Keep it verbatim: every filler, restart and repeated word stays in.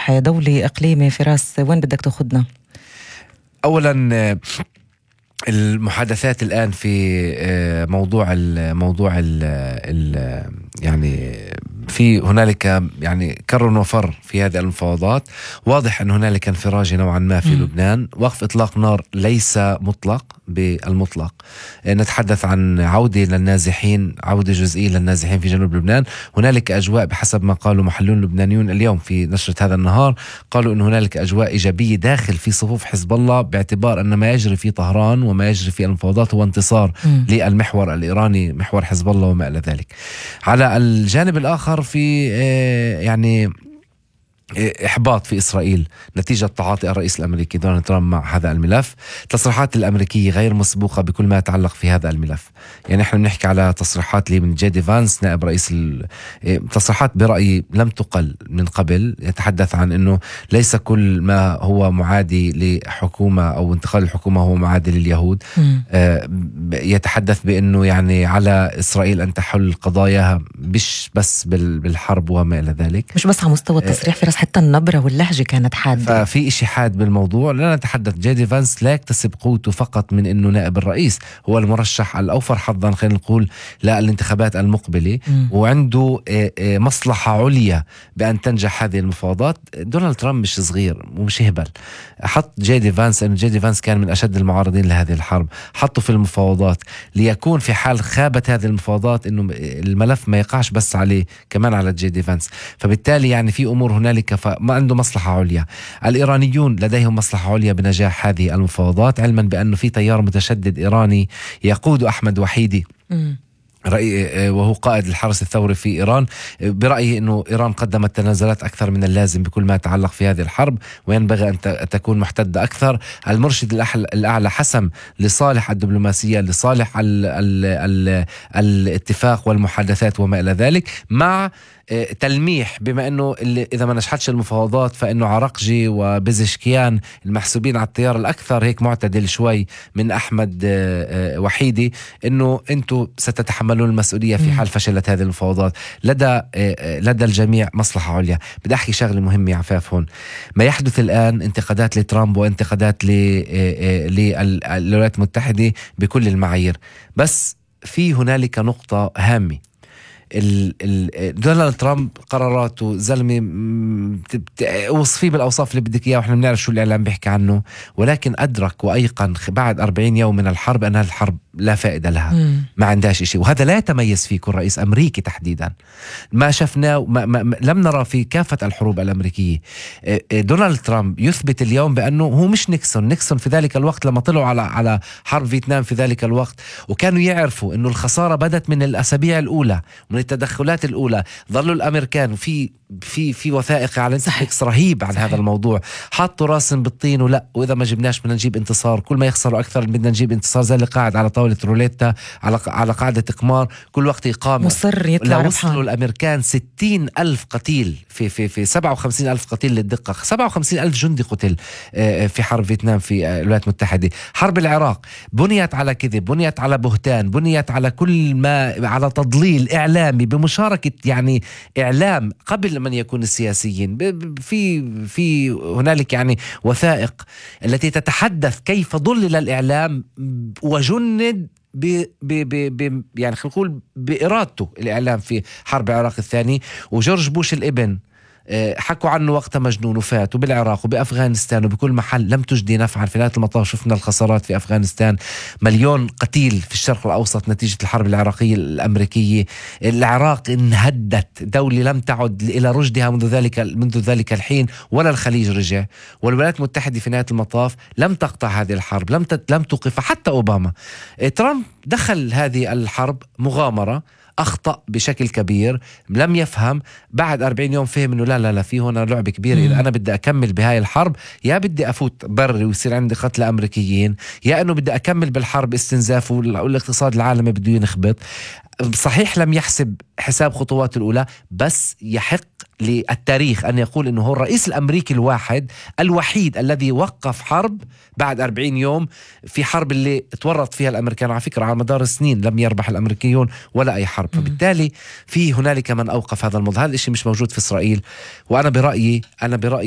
تصريح دولي إقليمي. فراس، وين بدك تاخدنا؟ أولا المحادثات الآن في موضوع الموضوع ال ال يعني في هنالك يعني كر وفر في هذه المفاوضات. واضح أن هنالك انفراج نوعا ما في م. لبنان. وقف إطلاق نار ليس مطلق بالمطلق. نتحدث عن عودة للنازحين، عودة جزئية للنازحين في جنوب لبنان. هنالك أجواء بحسب ما قالوا محلون لبنانيون اليوم في نشرة هذا النهار، قالوا أن هنالك أجواء إيجابية داخل في صفوف حزب الله، باعتبار أن ما يجري في طهران وما يجري في المفاوضات هو انتصار م. للمحور الإيراني، محور حزب الله وما إلى ذلك. على الجانب الآخر في يعني إحباط في إسرائيل نتيجة تعاطي الرئيس الأمريكي دونالد ترامب مع هذا الملف. تصريحات الأمريكية غير مسبوقة بكل ما يتعلق في هذا الملف. يعني نحن بنحكي على تصريحات لي من جي دي فانس نائب رئيس، تصريحات برأيي لم تقل من قبل، يتحدث عن أنه ليس كل ما هو معادي لحكومة أو انتقال الحكومة هو معادي لليهود. آه يتحدث بأنه يعني على إسرائيل أن تحل قضاياها مش بس بالحرب وما إلى ذلك. مش بس على مستوى التصريح في حتى النبرة واللهجة كانت حادة، ففي إشي حاد بالموضوع. لا نتحدث، جي دي فانس لا يكتسب قوته فقط من أنه نائب الرئيس، هو المرشح الأوفر حظا خلينا نقول للانتخابات المقبلة، م. وعنده مصلحة عليا بأن تنجح هذه المفاوضات. دونالد ترامب مش صغير ومش هبل. حط جي دي فانس، أنه جي دي فانس كان من أشد المعارضين لهذه الحرب، حطه في المفاوضات ليكون في حال خابت هذه المفاوضات أنه الملف ما يقعش بس عليه، كمان على جي دي فانس. فبالتالي يعني في أمور هنالك فما عنده مصلحة عليا. الإيرانيون لديهم مصلحة عليا بنجاح هذه المفاوضات، علما بأنه في تيار متشدد إيراني يقود أحمد وحيدي م. رأي وهو قائد الحرس الثوري في إيران، برأيه أنه إيران قدمت تنازلات أكثر من اللازم بكل ما يتعلق في هذه الحرب وينبغي أن تكون محتدة أكثر. المرشد الأعلى حسم لصالح الدبلوماسية، لصالح ال ال ال الاتفاق والمحادثات وما إلى ذلك، مع تلميح بما أنه إذا ما نجحتش المفاوضات فإنه عرقجي وبزشكيان المحسوبين على التيار الأكثر هيك معتدل شوي من أحمد وحيدي، أنه أنتوا ستتحملون المسؤولية في حال فشلت هذه المفاوضات. لدى لدى الجميع مصلحة عليا. بدي أحكي شغلة مهمة يا عفاف هون. ما يحدث الآن انتقادات لترامب وانتقادات للولايات المتحدة بكل المعايير، بس في هنالك نقطة هامة. دونالد ترامب قراراته زلمة وصفيه بالأوصاف اللي بدك إياه، وإحنا بنعرف شو الإعلام بيحكي عنه، ولكن أدرك وأيقن بعد أربعين يوم من الحرب أن الحرب لا فائدة لها، مم. ما عندهاش إشي. وهذا لا يتميز فيه كل رئيس أمريكي تحديدا، ما شفناه ما ما لم نرى في كافة الحروب الأمريكية. دونالد ترامب يثبت اليوم بأنه هو مش نيكسون. نيكسون في ذلك الوقت لما طلعوا على على حرب فيتنام في ذلك الوقت وكانوا يعرفوا أنه الخسارة بدت من الأسابيع الأولى من التدخلات الأولى، ظلوا الأمريكان في في في وثائق على نتفليكس رهيب عن صحيح. هذا الموضوع حطوا راسم بالطين، ولا وإذا ما جبناش بدنا نجيب انتصار، كل ما يخسروا أكثر بدنا نجيب انتصار، زي اللي قاعد على طاولة روليتا على على قاعدة قمار كل وقت يقام مصر يطلع ربحان. وصلوا الأمريكان ستين ألف قتيل في في في سبعة وخمسين ألف قتيل للدقة، سبعة وخمسين ألف جندي قتل في حرب فيتنام في الولايات المتحدة. حرب العراق بنيت على كذب، بنيت على بهتان، بنيت على كل ما على تضليل إعلامي بمشاركة يعني إعلام قبل من يكون السياسيين. في في هنالك يعني وثائق التي تتحدث كيف ضلل الإعلام وجند ب ب ب يعني خلينا نقول بإرادته الإعلام في حرب العراق الثاني. وجورج بوش الابن حكوا عنه وقتها مجنون وفات، وبالعراق وبأفغانستان وبكل محل لم تجدي نفعا. في نهاية المطاف شفنا الخسارات في أفغانستان، مليون قتيل في الشرق الأوسط نتيجة الحرب العراقية الأمريكية. العراق انهدت، دولة لم تعد إلى رشدها منذ ذلك منذ ذلك الحين، ولا الخليج رجع، والولايات المتحدة في نهاية المطاف لم تقطع هذه الحرب، لم لم توقفها حتى أوباما. ترامب دخل هذه الحرب مغامرة، أخطأ بشكل كبير، لم يفهم. بعد أربعين يوم فهم إنه لا لا لا في هنا لعبة كبيرة. إذا أنا بدي أكمل بهاي الحرب، يا بدي أفوت بري ويصير عندي قتل أمريكيين، يا إنه بدي أكمل بالحرب استنزاف والاقتصاد العالمي بده ينخبط. صحيح لم يحسب حساب خطوات الأولى، بس يحق للتاريخ أن يقول أنه هو الرئيس الأمريكي الواحد الوحيد الذي وقف حرب بعد أربعين يوم، في حرب اللي تورط فيها الأمريكان. على فكرة على مدار السنين لم يربح الأمريكيون ولا أي حرب. فبالتالي في هنالك من أوقف هذا الموضوع. هذا الشيء مش موجود في إسرائيل. وأنا برأيي أنا برأيي